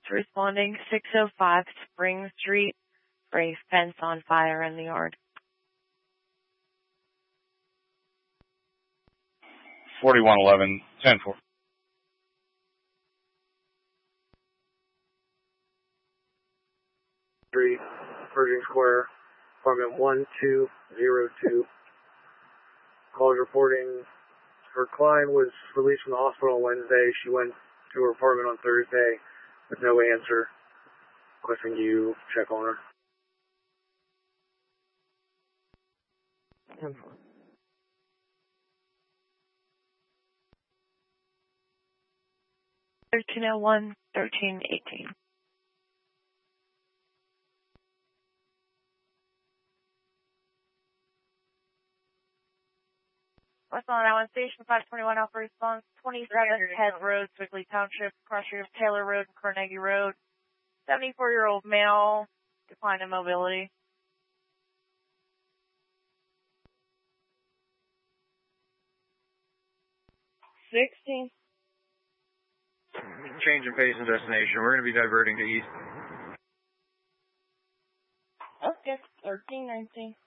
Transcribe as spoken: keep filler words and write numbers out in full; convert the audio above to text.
responding six oh five Spring Street for a fence on fire in the yard. forty-one eleven, ten four. Street, Virgin Square, apartment one two zero two. Calls reporting her client was released from the hospital on Wednesday. She went to her apartment on Thursday with no answer. Requesting you check on her. thirteen oh one, thirteen eighteen. West Long Island Station, five twenty-one Alpha Response, twenty-seven Head Road, Swigley Township, cross street of Taylor Road and Carnegie Road. seventy-four-year-old male, decline in mobility. sixteen. Change in pace and destination. We're going to be diverting to east. Okay, thirteen nineteen.